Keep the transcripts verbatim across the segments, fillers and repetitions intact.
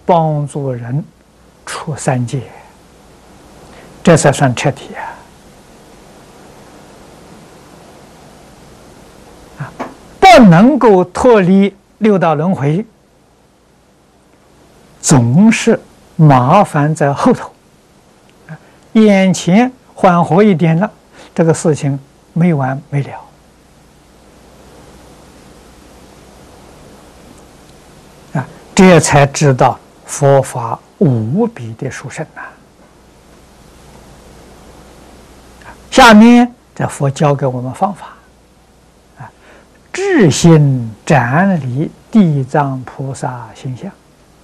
帮助人出三界，这才算彻底啊！啊，不能够脱离六道轮回，总是麻烦在后头。眼前缓和一点了，这个事情没完没了。啊，这才知道佛法无比的殊胜啊！下面这佛教给我们方法啊，至心瞻礼地藏菩萨形象，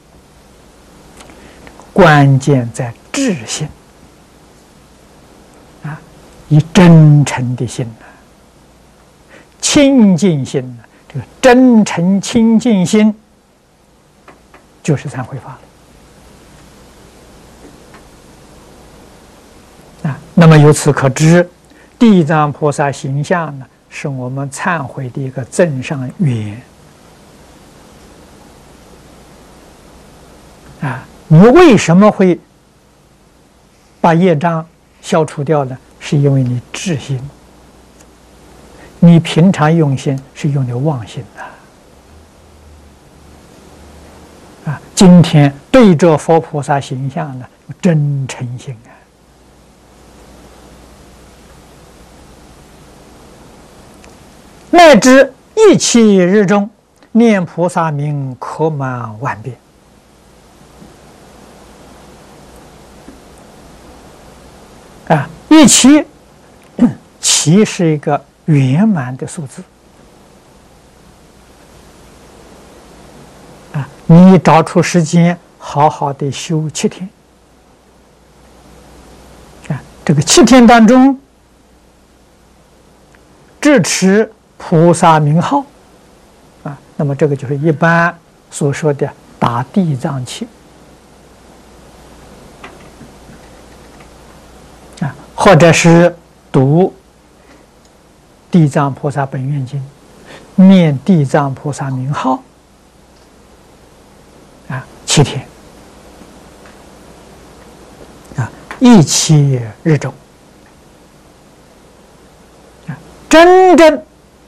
关键在至心。以真诚的心呢，清净心呢，这个真诚清净心，就是忏悔法了啊。那么由此可知，地藏菩萨形象呢，是我们忏悔的一个增上缘啊。你为什么会把业障消除掉呢？是因为你至心，你平常用心是用的妄心的啊。今天对着佛菩萨形象呢，真诚心啊，乃至一切日中念菩萨名，可满万遍。啊，一七，七是一个圆满的数字啊！你找出时间，好好的修七天啊！这个七天当中，智持菩萨名号啊，那么这个就是一般所说的打地藏七。或者是读《地藏菩萨本愿经》，念地藏菩萨名号，啊，七天，啊，一七日中，啊，真正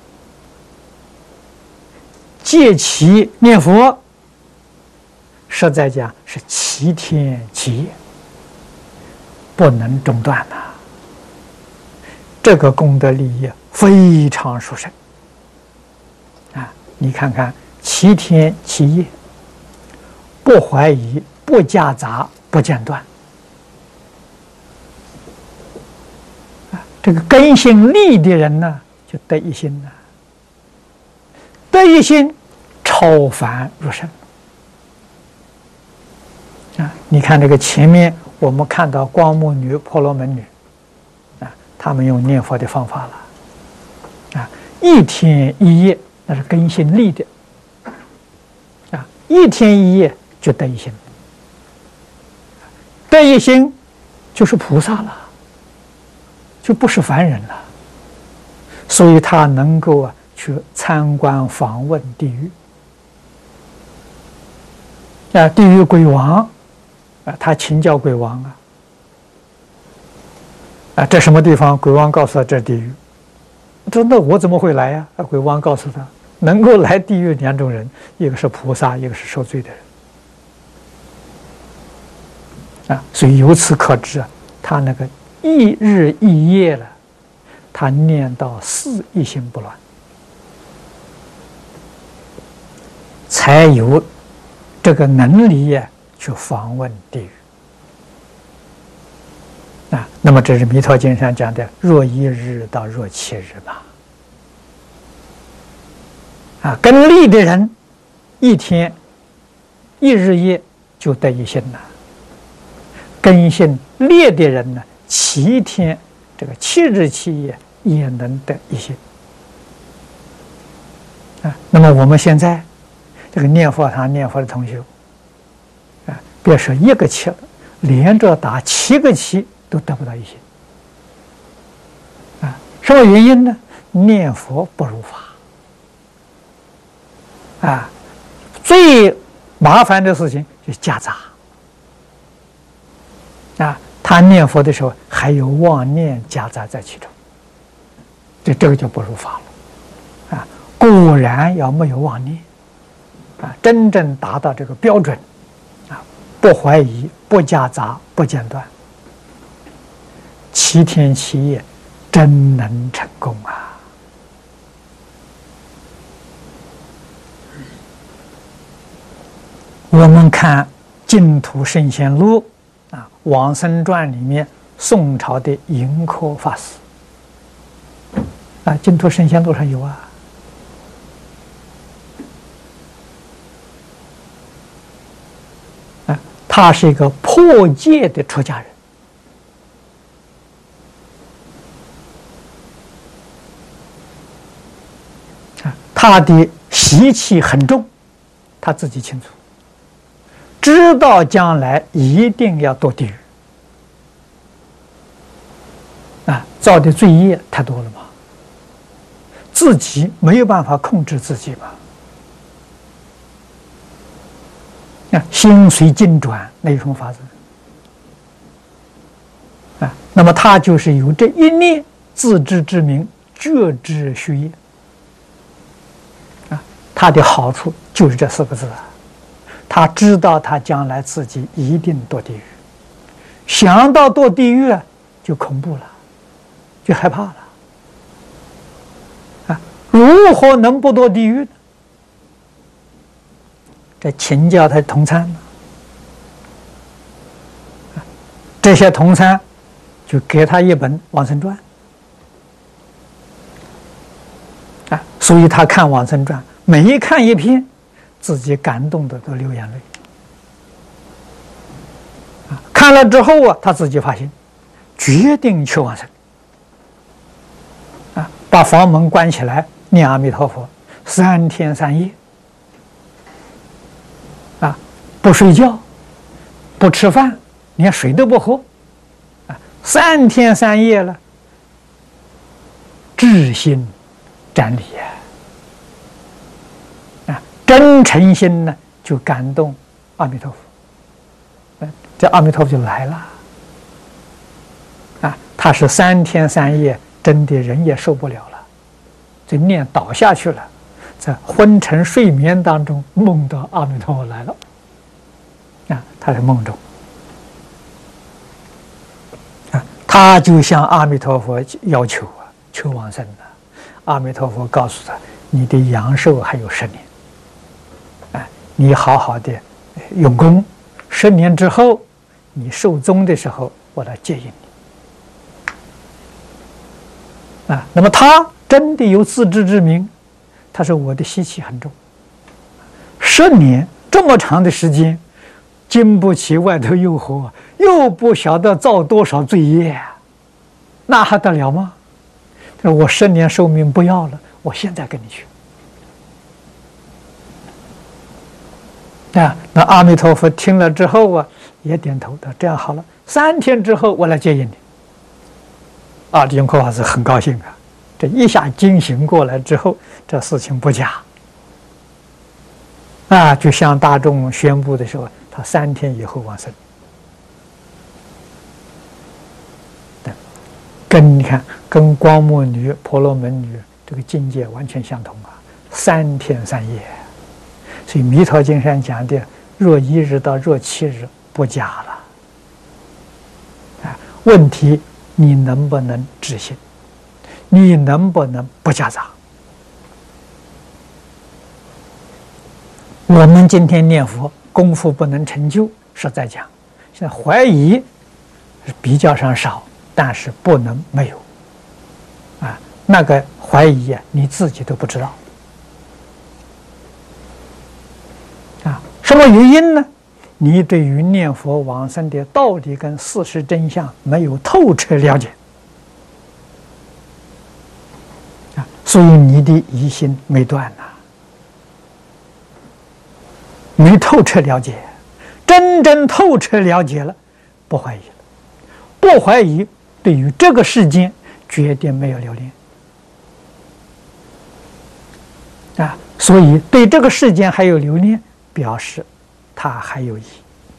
戒其念佛，实在讲是七天七夜，不能中断呐。这个功德利益非常殊胜啊！你看看，七天七夜，不怀疑，不夹杂，不间断啊！这个根性利的人呢，就得一心了，得一心超凡入圣啊！你看这个前面我们看到光目女、婆罗门女。他们用念佛的方法了，啊，一天一夜那是根性利的，啊，一天一夜就得一心，得一心就是菩萨了，就不是凡人了，所以他能够啊去参观访问地狱，啊，地狱鬼王，啊，他请教鬼王啊。啊，这什么地方？鬼王告诉他这是地狱。说那我怎么会来呀？啊，鬼王告诉他，能够来地狱两种人，一个是菩萨，一个是受罪的人。啊，所以由此可知啊，他那个一日一夜了，他念到四一心不乱，才有这个能力呀去访问地狱。啊，那么这是《弥陀经》上讲的“若一日到若七日”嘛。啊，跟利的人，一天一日夜就得一心了；根性劣的人呢，七天这个七日七夜也能得一心。啊，那么我们现在这个念佛堂念佛的同学，啊，别说一个七了，连着打七个七。都得不到一心啊！什么原因呢？念佛不如法啊！最麻烦的事情就夹杂啊。他念佛的时候还有妄念夹杂在其中，这这个就不如法了啊。果然要没有妄念啊，真正达到这个标准啊，不怀疑、不夹杂、不间断，七天七夜真能成功啊！我们看《净土圣贤录》啊，《往生传》里面宋朝的盈科法师啊，《净土圣贤录》上有啊。啊，他是一个破戒的出家人。啊，他的习气很重，他自己清楚。知道将来一定要堕地狱啊，造的罪业太多了嘛，自己没有办法控制自己嘛。啊，心随境转，那有什么法子啊？那么他就是有这一念自知之明，觉知虚业啊，他的好处就是这四个字啊。他知道他将来自己一定堕地狱，想到堕地狱就恐怖了，就害怕了啊！如何能不堕地狱呢？这请教他同参呢，这些同参就给他一本《往生传》啊，所以他看《往生传》，每一看一篇，自己感动的都流眼泪啊！看了之后啊，他自己发心，决定去往生啊！把房门关起来，念阿弥陀佛三天三夜啊，不睡觉，不吃饭，连水都不喝啊，三天三夜了，至心瞻礼呀！真诚心呢，就感动阿弥陀佛，这阿弥陀佛就来了啊！他是三天三夜，真的人也受不了了，这念倒下去了，在昏沉睡眠当中梦到阿弥陀佛来了啊！他在梦中啊，他就向阿弥陀佛要求啊，求往生了。阿弥陀佛告诉他：“你的阳寿还有十年。”你好好的用功，十年之后，你寿终的时候，我来接引你。啊，那么他真的有自知之明，他说我的习气很重，十年这么长的时间，经不起外头诱惑，又不晓得造多少罪业，那还得了吗？他说我十年寿命不要了，我现在跟你去。啊，那阿弥陀佛听了之后啊，也点头的。这样好了，三天之后我来接引你。啊，净空法师很高兴啊，这一下惊醒过来之后，这事情不假。啊，就向大众宣布的时候，他三天以后往生。对，跟你看，跟光目女、婆罗门女这个境界完全相同啊，三天三夜。所以《弥陀经》上讲的“若一日到若七日”不假了。啊，问题你能不能执行？你能不能不夹杂？我们今天念佛功夫不能成就，实在讲，现在怀疑是比较上少，但是不能没有。啊，那个怀疑啊，你自己都不知道。什么原因呢？你对于念佛往生的道理跟事实真相没有透彻了解啊，所以你的疑心没断呐，没透彻了解。真正透彻了解了，不怀疑了，不怀疑，对于这个世间决定没有留恋啊。所以对这个世间还有留恋，表示它还有意义。